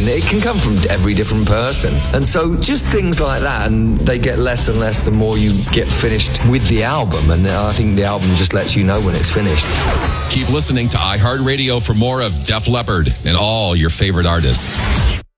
it can come from every different person. And so just things like that, and they get less and less the more you get finished with the album. And I think the album just lets you know when it's finished. Keep listening to iHeartRadio for more of Def Leppard and all your favorite artists.